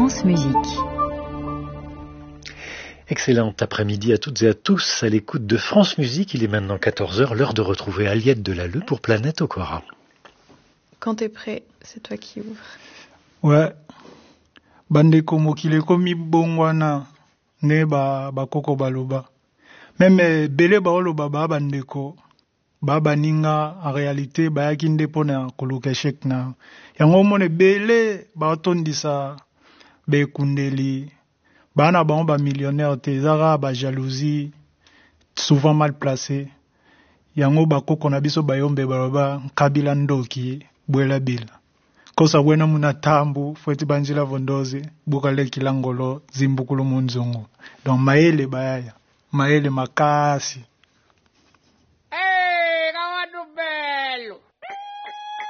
France Musique. Excellent après-midi à toutes et à tous à l'écoute de France Musique. Il est maintenant 14h, l'heure de retrouver Aliette Delalleux pour Planète Okora. Quand t'es prêt, c'est toi qui ouvres. Ouais. Bandeko mokile komi bongwana ne ba koko baloba. Même bele ba oloba ba bandeko ba baninga en réalité ba yakinde pona koluka shek na. Yango mone bele ba tondisa be kundeli. Bana ba millionnaire te zara ba jalousie souvent mal placé. Yango ba koko na biso ba yombe baloba kabila ndoki bwela bila. Kosa wena muna tambu fweti banjila vondozi bukale kilangolo zimbukulu munzungu. Donc maele bayaya maele makasi